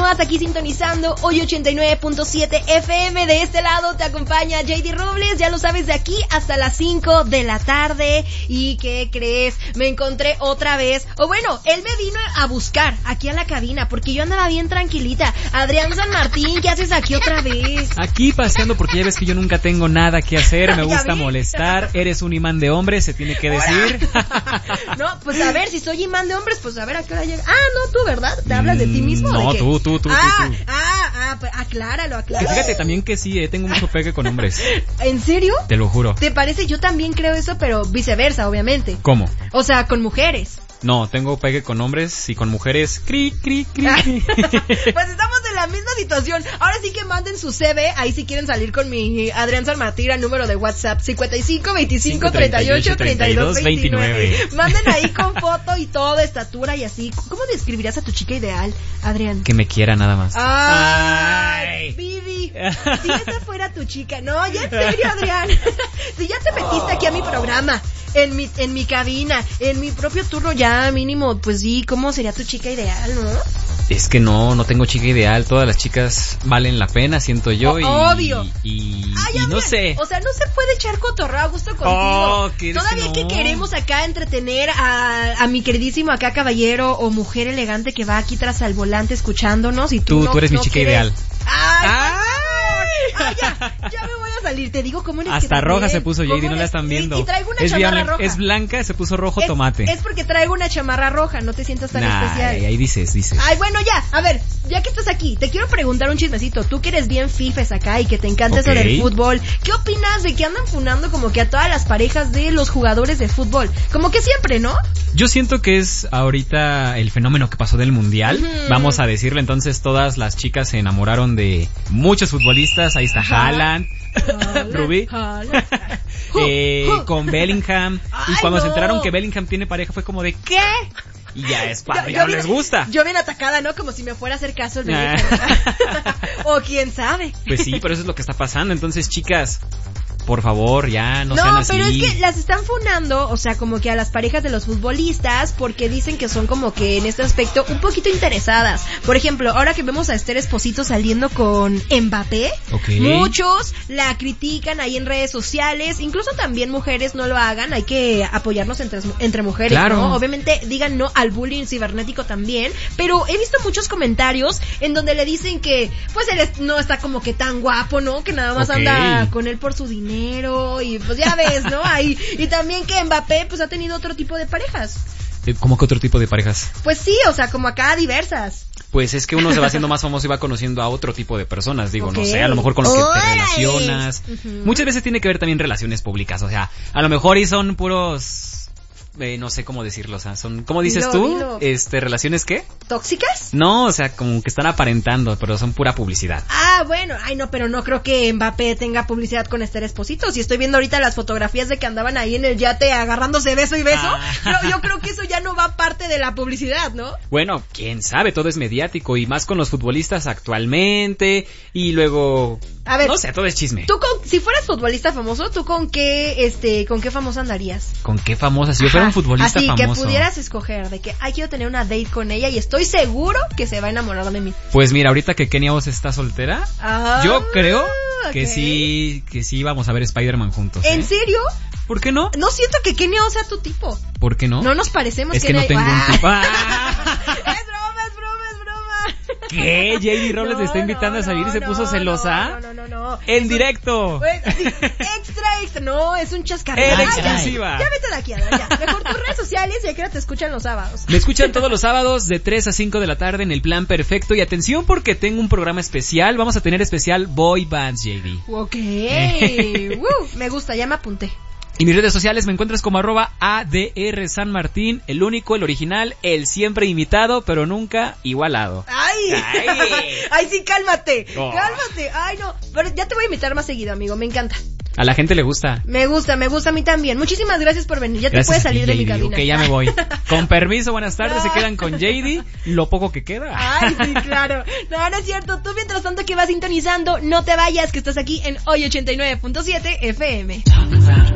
continúas aquí sintonizando hoy 89.7 FM. De este lado te acompaña JD Robles, ya lo sabes, de aquí hasta las 5 de la tarde. ¿Y qué crees? Me encontré otra vez, o bueno, él me vino a buscar aquí a la cabina porque yo andaba bien tranquilita. Adrián San Martín, ¿qué haces aquí otra vez? Aquí paseando porque ya ves que yo nunca tengo nada que hacer, me gusta molestar. Eres un imán de hombres, se tiene que decir. No, pues a ver, si soy imán de hombres, pues a ver a qué hora llega. Ah, no, tú, ¿verdad? ¿Te hablas de ti mismo? No, ¿de tú. Pues acláralo. Que fíjate también que sí, tengo mucho pegue con hombres. ¿En serio? Te lo juro. ¿Te parece? Yo también creo eso, pero viceversa, obviamente. ¿Cómo? O sea, con mujeres. No, tengo pegue con hombres y con mujeres. Cri. Pues estamos en la misma situación. Ahora sí que manden su CV, ahí si quieren salir con mi Adrián San Martín al número de WhatsApp 55 25 38 32 29. Manden ahí con foto y todo, estatura y así. ¿Cómo describirías a tu chica ideal, Adrián? Que me quiera nada más. Ay. Vivi, si esa fuera tu chica. No, ya en serio, Adrián. Si ya te metiste aquí a mi programa, en mi cabina, en mi propio turno, ya mínimo, pues sí, ¿cómo sería tu chica ideal, no? Es que no tengo chica ideal, todas las chicas valen la pena, siento yo. Obvio. Y no sé. O sea, no se puede echar cotorreo a gusto contigo. Todavía que queremos acá entretener a mi queridísimo acá caballero o mujer elegante que va aquí tras al volante escuchándonos y tú eres mi chica ideal. Ya me voy a salir, te digo cómo eres. Hasta roja se puso JD, no la están viendo. Y traigo una chamarra roja. Es blanca, se puso rojo tomate. Es porque traigo una chamarra roja, no te sientas tan especial. Ahí dices. Ay, bueno, ya, a ver, ya que estás aquí, te quiero preguntar un chismecito. Tú que eres bien fifes acá y que te encanta eso del fútbol, ¿qué opinas de que andan funando como que a todas las parejas de los jugadores de fútbol? Como que siempre, ¿no? Yo siento que es ahorita el fenómeno que pasó del mundial, vamos a decirlo. Entonces todas las chicas se enamoraron de muchos futbolistas. Ahí está Haaland, Rubí, con Bellingham. Y cuando se enteraron que Bellingham tiene pareja fue como de ¿qué? Y ya es cuando ya no les gusta. Yo bien atacada, ¿no? Como si me fuera a hacer caso el Bellingham. O quién sabe. Pues sí, pero eso es lo que está pasando. Entonces, chicas, por favor, ya no sean así. No, pero es que las están funando, o sea, como que a las parejas de los futbolistas, porque dicen que son como que en este aspecto un poquito interesadas. Por ejemplo, ahora que vemos a Esther Esposito saliendo con Mbappé, muchos la critican ahí en redes sociales, incluso también mujeres no lo hagan, hay que apoyarnos entre mujeres, claro, ¿no? Obviamente digan no al bullying cibernético también, pero he visto muchos comentarios en donde le dicen que pues él no está como que tan guapo, ¿no? Que nada más anda con él por su dinero. Y pues ya ves, ¿no? Ahí. Y también que Mbappé pues ha tenido otro tipo de parejas. ¿Cómo que otro tipo de parejas? Pues sí, o sea, como acá diversas. Pues es que uno se va haciendo más famoso y va conociendo a otro tipo de personas, digo, no sé, a lo mejor con los que te relacionas. Muchas veces tiene que ver también relaciones públicas, o sea, a lo mejor y son puros... no sé cómo decirlo, o sea, son, ¿cómo dices tú? Dilo. ¿Relaciones qué? ¿Tóxicas? No, o sea, como que están aparentando, pero son pura publicidad. Ah, bueno, no, pero no creo que Mbappé tenga publicidad con Esther Esposito. Si estoy viendo ahorita las fotografías de que andaban ahí en el yate agarrándose beso y beso, yo creo que eso ya no va parte de la publicidad, ¿no? Bueno, quién sabe, todo es mediático y más con los futbolistas actualmente y luego... A ver, no sé, todo es chisme. Tú si fueras futbolista famoso, ¿tú con qué famosa andarías? ¿Con qué famosa? Si yo fuera un futbolista así, famoso. Que pudieras escoger, de que quiero tener una date con ella y estoy seguro que se va a enamorar de mí. Pues mira, ahorita que Kenia Oz está soltera, yo creo que sí vamos a ver Spider-Man juntos. ¿En serio? ¿Por qué no? No siento que Kenia Oz sea tu tipo. ¿Por qué no? No nos parecemos. Es que no tengo un tipo. Es broma. ¿Qué? JD Robles te está invitando a salir y se puso celosa. No. En directo. Extra. No, es un chascarrillo. En exclusiva. Ya vete de aquí, ya. Mejor tus redes sociales y aquí te escuchan los sábados. Me escuchan todos los sábados de 3 a 5 de la tarde en el Plan Perfecto. Y atención porque tengo un programa especial. Vamos a tener especial Boy Bands, JD. Ok. Me gusta, ya me apunté. Y mis redes sociales me encuentras como @ADR San Martín, el único, el original, el siempre imitado, pero nunca igualado. Ay, sí, cálmate. Ay, no, pero ya te voy a imitar más seguido, amigo, me encanta. A la gente le gusta. Me gusta a mí también. Muchísimas gracias por venir. Ya gracias, te puedes salir de mi cabina. Ok, ya me voy. Con permiso, buenas tardes. Se quedan con JD. Lo poco que queda. Ay, sí, claro. No es cierto. Tú mientras tanto que vas sintonizando, no te vayas, que estás aquí en Hoy 89.7 FM.